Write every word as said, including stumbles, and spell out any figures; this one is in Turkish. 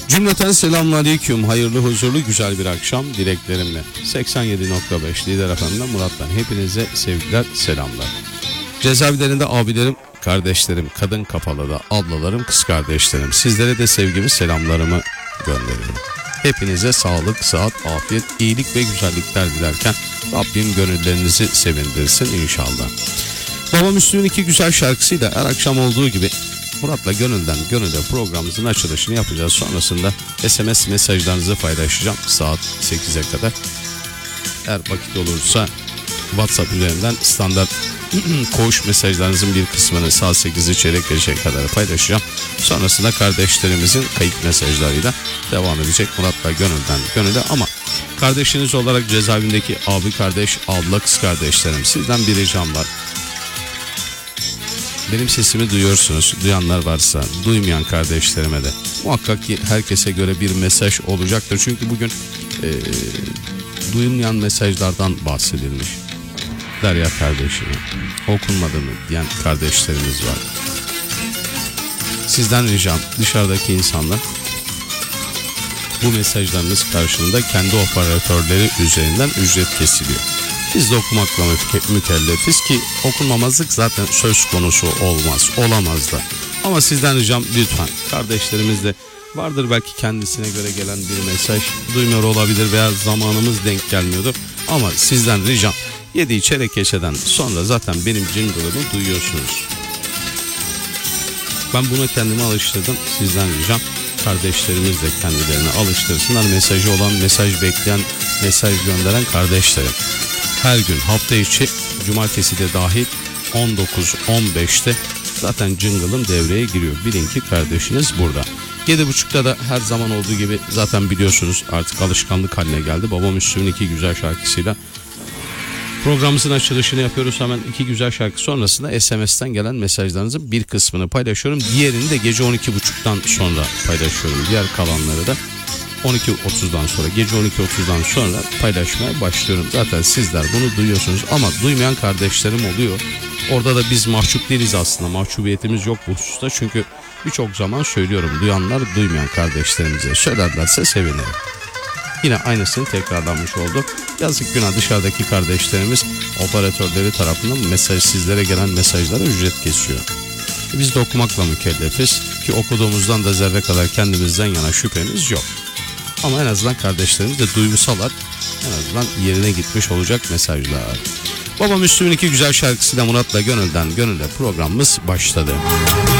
Cümleten selamünaleyküm. Hayırlı, huzurlu, güzel bir akşam dileklerimle. seksen yedi nokta beş Lider Efendi'den Murat'tan hepinize sevgiler, selamlar. Cezaevlerinde abilerim, kardeşlerim, kadın kapalıda ablalarım, kız kardeşlerim. Sizlere de sevgimi, selamlarımı gönderiyorum. Hepinize sağlık, sıhhat, afiyet, iyilik ve güzellikler dilerken Rabbim gönüllerinizi sevindirsin inşallah. Baba Müslüm'ün iki güzel şarkısıyla her akşam olduğu gibi Murat'la gönülden gönüle programımızın açılışını yapacağız. Sonrasında S M S mesajlarınızı paylaşacağım saat sekize kadar. Eğer vakit olursa WhatsApp üzerinden standart koğuş mesajlarınızın bir kısmını saat sekizi çeyrek geçe kadar paylaşacağım. Sonrasında kardeşlerimizin kayıt mesajlarıyla devam edecek Murat'la gönülden gönüle. Ama kardeşiniz olarak cezaevindeki abi kardeş, abla, kız kardeşlerim, sizden bir ricam var. Benim sesimi duyuyorsunuz. Duyanlar varsa, duymayan kardeşlerime de muhakkak ki herkese göre bir mesaj olacaktır. Çünkü bugün e, duyulmayan mesajlardan bahsedilmiş. Derya kardeşime okunmadı mı diyen kardeşlerimiz var. Sizden ricam, dışarıdaki insanlar bu mesajlarınız karşılığında kendi operatörleri üzerinden ücret kesiliyor. Biz de okumakla mükellefiz ki okunmamazlık zaten söz konusu olmaz, olamaz da. Ama sizden ricam lütfen, kardeşlerimiz de vardır belki kendisine göre gelen bir mesaj duymuyor olabilir veya zamanımız denk gelmiyordur. Ama sizden ricam, yediği çeyrek geçeden sonra zaten benim jingle'ımı duyuyorsunuz. Ben buna kendimi alıştırdım. Sizden ricam, kardeşlerimiz de kendilerini alıştırsınlar. Mesajı olan, mesaj bekleyen, mesaj gönderen kardeşlerim. Her gün hafta içi cumartesi de dahil on dokuz on beşte zaten jingle'ım devreye giriyor. Bilin ki kardeşiniz burada. yedi buçukta da her zaman olduğu gibi zaten biliyorsunuz artık alışkanlık haline geldi. Baba Müslüm'ün iki güzel şarkısıyla programımızın açılışını yapıyoruz. Hemen iki güzel şarkı sonrasında S M S'ten gelen mesajlarınızın bir kısmını paylaşıyorum. Diğerini de gece on iki buçuktan sonra paylaşıyorum. Diğer kalanları da on iki otuzdan sonra, gece on iki otuzdan sonra paylaşmaya başlıyorum. Zaten sizler bunu duyuyorsunuz ama duymayan kardeşlerim oluyor. Orada da biz mahcup değiliz aslında. Mahcubiyetimiz yok bu hususta. Çünkü birçok zaman söylüyorum. Duyanlar duymayan kardeşlerimize söylerlerse sevinirim. Yine aynısını tekrarlanmış oldu. Yazık günah, dışarıdaki kardeşlerimiz operatörleri tarafından mesaj, sizlere gelen mesajlara ücret kesiyor. Biz de okumakla mükellefiz ki okuduğumuzdan da zerre kadar kendimizden yana şüphemiz yok. Ama en azından kardeşlerimiz de duygusalar, en azından yerine gitmiş olacak mesajlar. Baba Müslüm'ün iki güzel şarkısıyla Murat'la gönülden gönüle programımız başladı.